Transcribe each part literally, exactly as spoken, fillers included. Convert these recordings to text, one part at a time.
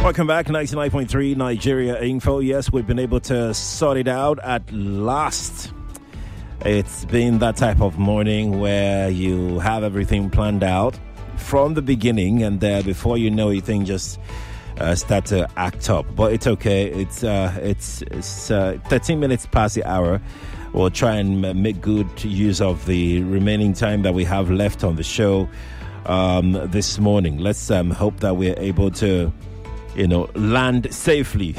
Welcome back, ninety-nine point three Nigeria Info. Yes, we've been able to sort it out at last. It's been that type of morning where you have everything planned out from the beginning, and uh, before you know it, things just uh, start to act up. But it's okay. It's uh, it's, it's uh, thirteen minutes past the hour. We'll try and make good use of the remaining time that we have left on the show um, this morning. Let's um, hope that we're able to, you know, land safely.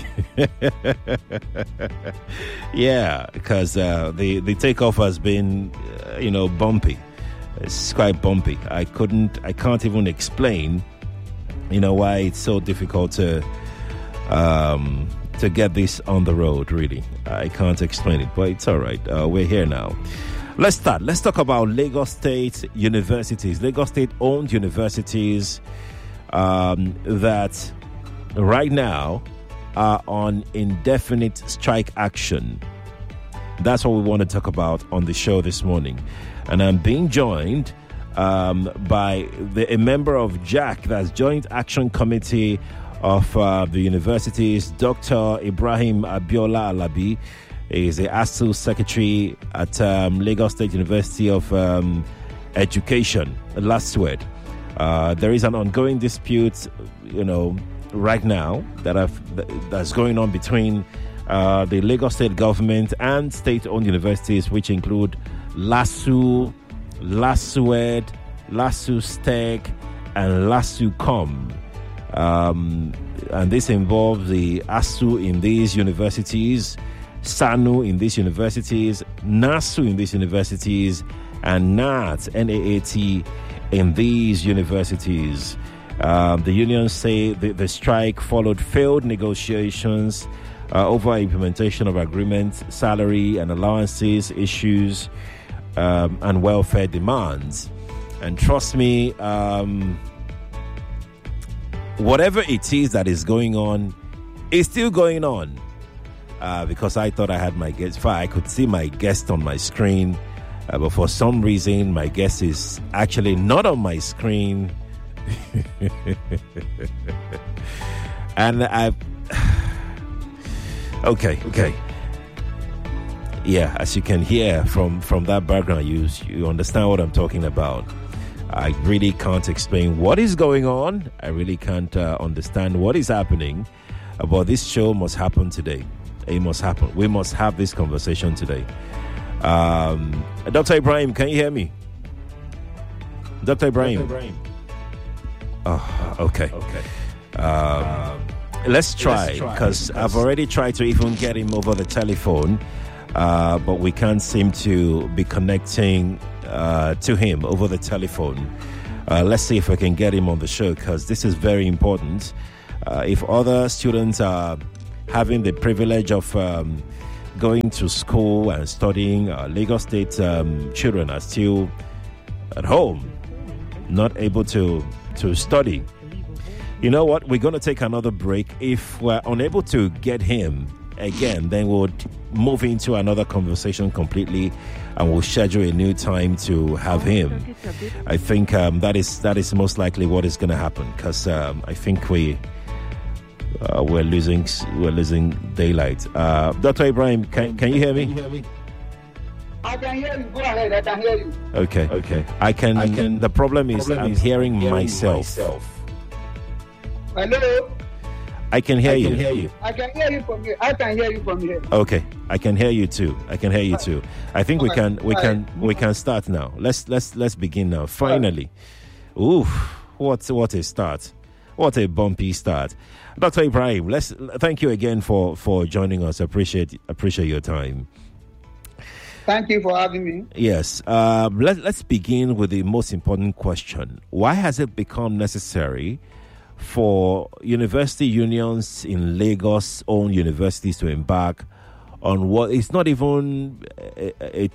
Yeah, because uh, the, the takeoff has been, uh, you know, bumpy. It's quite bumpy. I couldn't, I can't even explain, you know, why it's so difficult to, um, to get this on the road, really. I can't explain it, but it's all right. Uh, we're here now. Let's start. Let's talk about Lagos State universities, Lagos State-owned universities um, that right now are on indefinite strike action. That's what we want to talk about on the show this morning. And I'm being joined um, by the, a member of J A C, that's Joint Action Committee of uh, the universities, Doctor Ibrahim Abiola Alabi. Is the A S U secretary at um, Lagos State University of um, Education, LASUED. Uh, there is an ongoing dispute, you know, right now that have, that's going on between uh, the Lagos State government and state-owned universities, which include LASU, LASUED, LASUSTEC, and LASUCOM. Um, and this involves the A S U in these universities, SANU in these universities, NASU in these universities, and NAT, N A A T, in these universities. Um, the unions say the, the strike followed failed negotiations uh, over implementation of agreements, salary and allowances issues, um, and welfare demands. And trust me, um, whatever it is that is going on is still going on. Uh, because I thought I had my guest. I could see my guest on my screen, uh, but for some reason, my guest is actually not on my screen. And I, okay, okay, yeah. As you can hear from from that background, you you understand what I'm talking about. I really can't explain what is going on. I really can't uh, understand what is happening. Uh, but this show must happen today. It must happen. We must have this conversation today. Um, Doctor Ibrahim, can you hear me? Doctor Ibrahim. Doctor Ibrahim. Oh, okay. Okay. Um, um, let's try, because I've already tried to even get him over the telephone, uh, but we can't seem to be connecting uh, to him over the telephone. Uh, let's see if we can get him on the show, because this is very important. Uh, if other students are having the privilege of um, going to school and studying, uh, Lagos State um, children are still at home, not able to, to study. You know what? We're going to take another break. If we're unable to get him again, then we'll move into another conversation completely, and we'll schedule a new time to have him. I think um, that is that is most likely what is going to happen, because um, I think we... Uh, we're losing we're losing daylight. Uh, Doctor Ibrahim, can can you hear me? I can hear you. Go ahead. I can hear you. Okay, okay. I can. I can the problem is problem I'm is hearing, hearing myself. myself. Hello. I can hear I you. Can hear you. I can hear you from here. I can hear you from here. Okay, I can hear you too. I can hear you too. I think okay. we can we can right. we can start now. Let's let's let's begin now. Finally. Ooh, what what a start. What a bumpy start. Doctor Ibrahim, let's thank you again for, for joining us. Appreciate appreciate your time. Thank you for having me. Yes. Um, let, let's begin with the most important question. Why has it become necessary for university unions in Lagos-owned universities to embark on what is not even a, a